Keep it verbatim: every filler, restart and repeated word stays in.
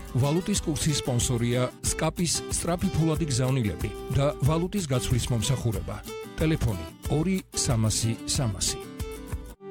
ვალუტის კურსის სპონსორია სკაპის სწრაფი ფულადი გზავნილები და ვალუტის გაცვლის მომსახურება. ტელეფონი ორი სამასი სამასი.